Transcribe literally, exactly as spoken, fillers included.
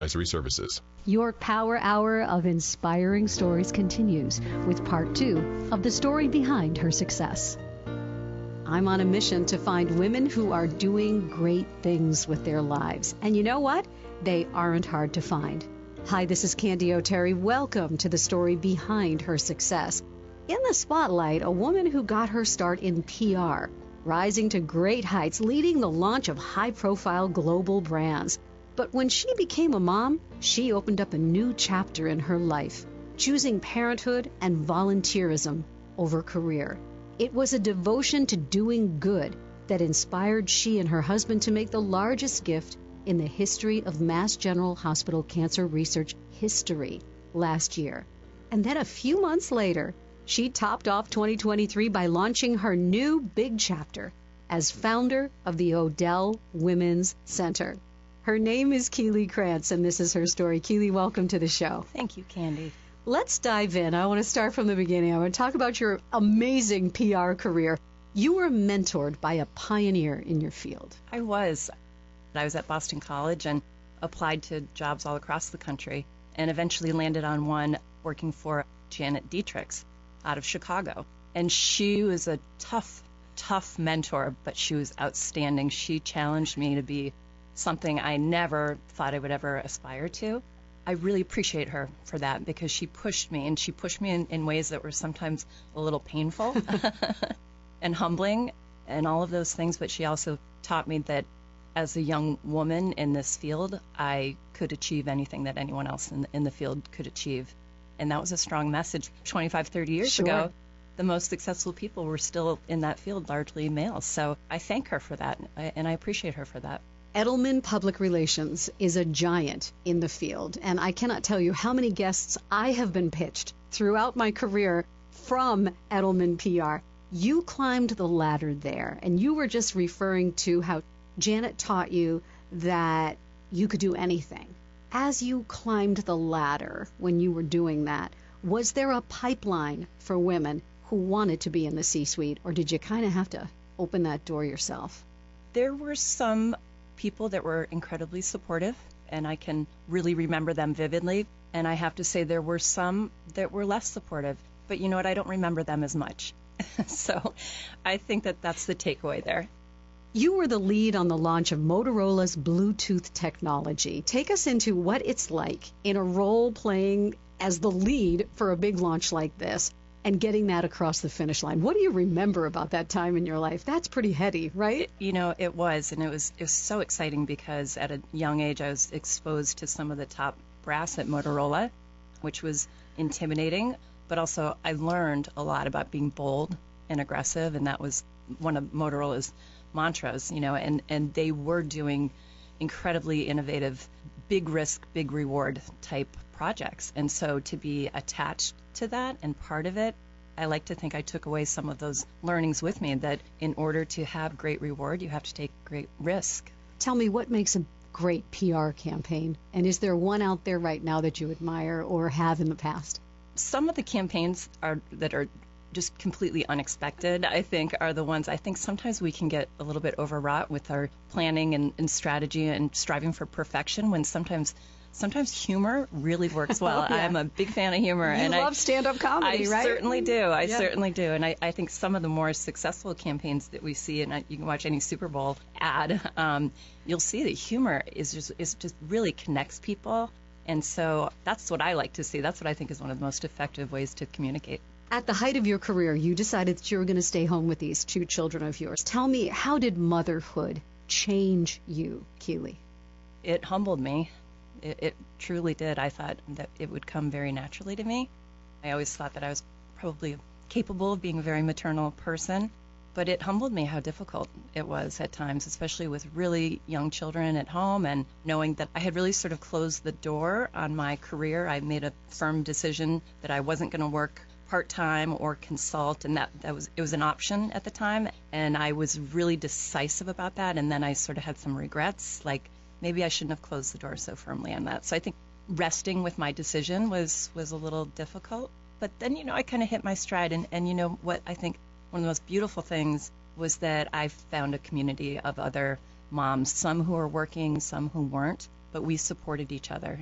Advisory services. Your Power Hour of Inspiring Stories continues with part two of the story behind her success. I'm on a mission to find women who are doing great things with their lives. And you know what? They aren't hard to find. Hi, this is Candy O'Terry. Welcome to the story behind her success. In the spotlight, a woman who got her start in P R, rising to great heights, leading the launch of high-profile global brands. But when she became a mom, she opened up a new chapter in her life, choosing parenthood and volunteerism over career. It was a devotion to doing good that inspired she and her husband to make the largest gift in the history of Mass General Hospital cancer research history last year. And then a few months later, she topped off twenty twenty-three by launching her new big chapter as founder of the Odell Women's Center. Her name is Keely Krantz, and this is her story. Keely, welcome to the show. Thank you, Candy. Let's dive in. I want to start from the beginning. I want to talk about your amazing P R career. You were mentored by a pioneer in your field. I was. I was at Boston College and applied to jobs all across the country and eventually landed on one working for Janet Dietrichs out of Chicago. And she was a tough, tough mentor, but she was outstanding. She challenged me to be something I never thought I would ever aspire to. I really appreciate her for that because she pushed me, and she pushed me in, in ways that were sometimes a little painful and humbling and all of those things. But she also taught me that as a young woman in this field, I could achieve anything that anyone else in, in the field could achieve. And that was a strong message. twenty-five, thirty years Sure. ago, the most successful people were still in that field, largely males. So I thank her for that, and I appreciate her for that. Edelman Public Relations is a giant in the field, and I cannot tell you how many guests I have been pitched throughout my career from Edelman P R. You climbed the ladder there, and you were just referring to how Janet taught you that you could do anything. As you climbed the ladder when you were doing that, was there a pipeline for women who wanted to be in the C-suite, or did you kind of have to open that door yourself? There were some people that were incredibly supportive, and I can really remember them vividly. And I have to say there were some that were less supportive, but you know what? I don't remember them as much. So I think that that's the takeaway there. You were the lead on the launch of Motorola's Bluetooth technology. Take us into what it's like in a role playing as the lead for a big launch like this and getting that across the finish line. What do you remember about that time in your life? That's pretty heady, right? You know, it was, and it was it was so exciting because at a young age I was exposed to some of the top brass at Motorola, which was intimidating, but also I learned a lot about being bold and aggressive, and that was one of Motorola's mantras, you know, and, and they were doing incredibly innovative, big risk, big reward type projects. And so to be attached to that and part of it, I like to think I took away some of those learnings with me, that in order to have great reward, you have to take great risk. Tell me, what makes a great P R campaign? And is there one out there right now that you admire or have in the past? Some of the campaigns are that are just completely unexpected, I think, are the ones I think sometimes we can get a little bit overwrought with our planning and, and strategy and striving for perfection, when sometimes sometimes humor really works well. Oh, yeah. I'm a big fan of humor. You and love I, stand-up comedy, I right? I certainly do. I Yeah. certainly do. And I, I think some of the more successful campaigns that we see, and I, you can watch any Super Bowl ad, um, you'll see that humor is just is just really connects people. And so that's what I like to see. That's what I think is one of the most effective ways to communicate. At the height of your career, you decided that you were going to stay home with these two children of yours. Tell me, how did motherhood change you, Keely? It humbled me. It, it truly did. I thought that it would come very naturally to me. I always thought that I was probably capable of being a very maternal person, but it humbled me how difficult it was at times, especially with really young children at home, and knowing that I had really sort of closed the door on my career. I made a firm decision that I wasn't going to work part-time or consult, and that, that was it was an option at the time, and I was really decisive about that. And then I sort of had some regrets, like maybe I shouldn't have closed the door so firmly on that. So I think resting with my decision was was a little difficult, but then, you know, I kind of hit my stride. And, and you know what, I think one of the most beautiful things was that I found a community of other moms, some who were working, some who weren't, but we supported each other.